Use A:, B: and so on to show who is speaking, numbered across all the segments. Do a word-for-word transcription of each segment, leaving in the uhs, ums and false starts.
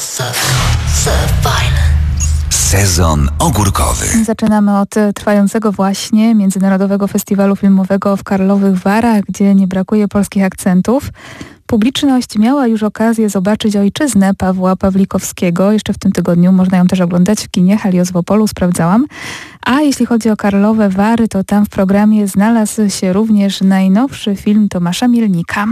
A: Sezon ogórkowy.
B: Zaczynamy od trwającego właśnie Międzynarodowego Festiwalu Filmowego w Karlowych Warach, gdzie nie brakuje polskich akcentów. Publiczność miała już okazję zobaczyć Ojczyznę Pawła Pawlikowskiego. Jeszcze w tym tygodniu można ją też oglądać w kinie Helios w Opolu, sprawdzałam. A jeśli chodzi o Karlowe Wary, to tam w programie znalazł się również najnowszy film Tomasza Mielnika.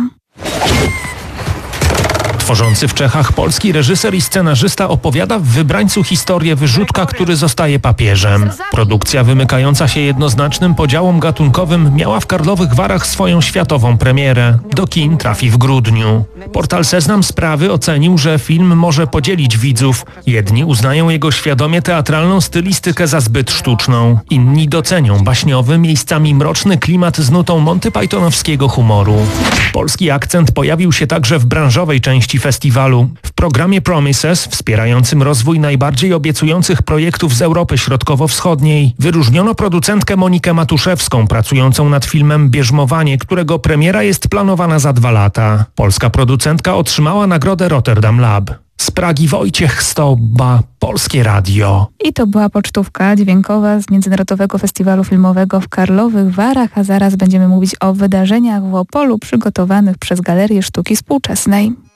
C: Tworzący w Czechach polski reżyser i scenarzysta opowiada w Wybrańcu historię wyrzutka, który zostaje papieżem. Produkcja wymykająca się jednoznacznym podziałom gatunkowym miała w Karlowych Warach swoją światową premierę. Do kin trafi w grudniu. Portal Seznam Sprawy ocenił, że film może podzielić widzów. Jedni uznają jego świadomie teatralną stylistykę za zbyt sztuczną. Inni docenią baśniowy, miejscami mroczny klimat z nutą Monty Pythonowskiego humoru. Polski akcent pojawił się także w branżowej części festiwalu. W programie Promises, wspierającym rozwój najbardziej obiecujących projektów z Europy Środkowo-Wschodniej, wyróżniono producentkę Monikę Matuszewską, pracującą nad filmem Bierzmowanie, którego premiera jest planowana za dwa lata. Polska producentka otrzymała nagrodę Rotterdam Lab. Z Pragi Wojciech Stoba, Polskie Radio.
B: I to była pocztówka dźwiękowa z Międzynarodowego Festiwalu Filmowego w Karlowych Warach, a zaraz będziemy mówić o wydarzeniach w Opolu przygotowanych przez Galerię Sztuki Współczesnej.